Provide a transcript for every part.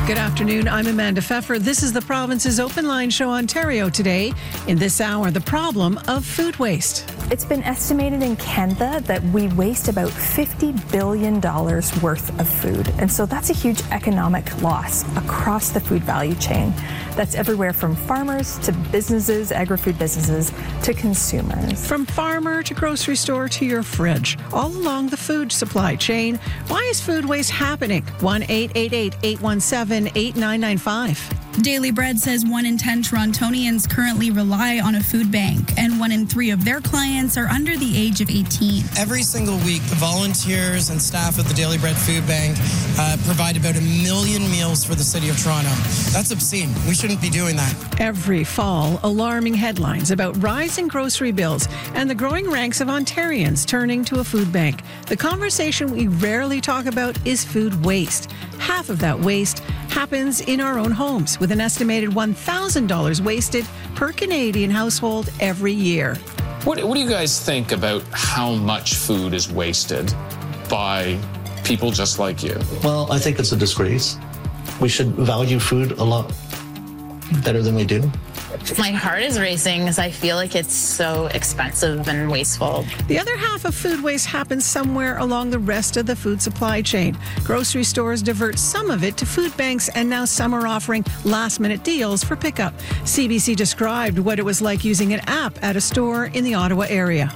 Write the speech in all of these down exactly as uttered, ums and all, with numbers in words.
Good afternoon. I'm Amanda Pfeffer. This is the province's Open Line Show Ontario today. In this hour, the problem of food waste. It's been estimated in Canada that we waste about fifty billion dollars worth of food. And so that's a huge economic loss across the food value chain. That's everywhere from farmers to businesses, agri-food businesses, to consumers. From farmer to grocery store to your fridge, all along the food supply chain. Why is food waste happening? one eight eight eight, eight one seven, eight nine nine five. Daily Bread says one in ten Torontonians currently rely on a food bank, and one in three of their clients are under the age of eighteen. Every single week, the volunteers and staff at the Daily Bread Food Bank uh, provide about a million meals for the City of Toronto. That's obscene. We shouldn't be doing that. Every fall, alarming headlines about rising grocery bills and the growing ranks of Ontarians turning to a food bank. The conversation we rarely talk about is food waste. Half of that waste happens in our own homes, with an estimated one thousand dollars wasted per Canadian household every year. What, what do you guys think about how much food is wasted by people just like you? Well, I think it's a disgrace. We should value food a lot better than we do. My heart is racing because I feel like it's so expensive and wasteful. The other half of food waste happens somewhere along the rest of the food supply chain. Grocery stores divert some of it to food banks, and now some are offering last-minute deals for pickup. C B C described what it was like using an app at a store in the Ottawa area.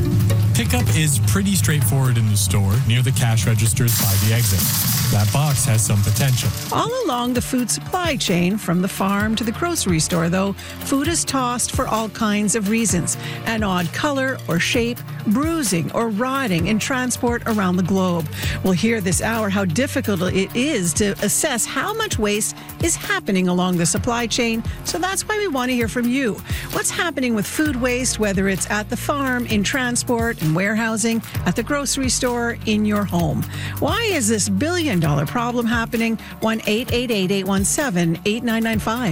Pickup is pretty straightforward in the store, near the cash registers by the exit. That box has some potential. All along the food supply chain, from the farm to the grocery store, though, food is tossed for all kinds of reasons. An odd color or shape, bruising or rotting in transport around the globe. We'll hear this hour how difficult it is to assess how much waste is happening along the supply chain. So that's why we want to hear from you. What's happening with food waste, whether it's at the farm, in transport, in warehousing, at the grocery store, in your home? Why is this billion dollar problem happening? one eight eight eight, eight one seven, eight nine nine five.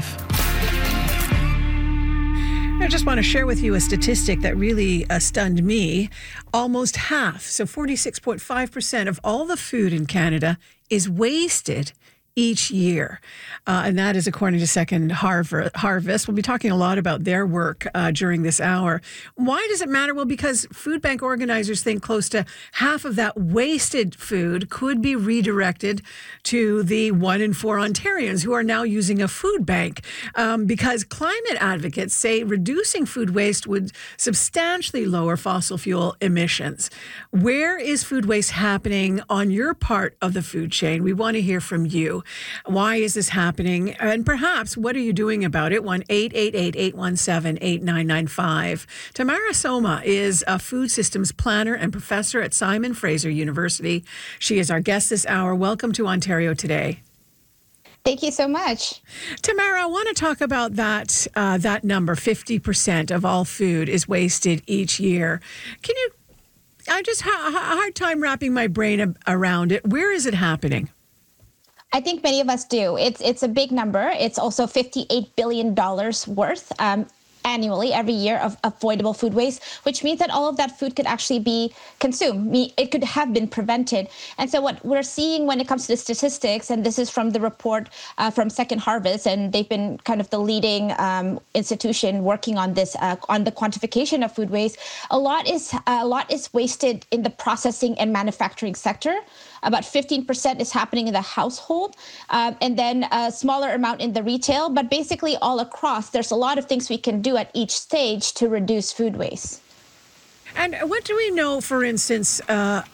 I just want to share with you a statistic that really uh, stunned me. Almost half, so forty-six point five percent of all the food in Canada is wasted each year. Uh, and that is according to Second Harv- Harvest. We'll be talking a lot about their work uh, during this hour. Why does it matter? Well, because food bank organizers think close to half of that wasted food could be redirected to the one in four Ontarians who are now using a food bank. Um, because climate advocates say reducing food waste would substantially lower fossil fuel emissions. Where is food waste happening on your part of the food chain? We want to hear from you. Why is this happening? And perhaps, what are you doing about it? one eight eight eight, eight one seven, eight nine nine five. Tamara Soma is a food systems planner and professor at Simon Fraser University. She is our guest this hour. Welcome to Ontario Today. Thank you so much. Tamara, I want to talk about that, uh, that number. fifty percent of all food is wasted each year. Can you, I just have a hard time wrapping my brain around it. Where is it happening? I think many of us do. It's it's a big number. It's also fifty-eight billion dollars worth um, annually, every year, of avoidable food waste, which means that all of that food could actually be consumed. It could have been prevented. And so what we're seeing when it comes to the statistics, and this is from the report uh, from Second Harvest, and they've been kind of the leading um, institution working on this, uh, on the quantification of food waste, a lot is a lot is wasted in the processing and manufacturing sector. About fifteen percent is happening in the household, um, and then a smaller amount in the retail. But basically all across, there's a lot of things we can do at each stage to reduce food waste. And what do we know, for instance, uh,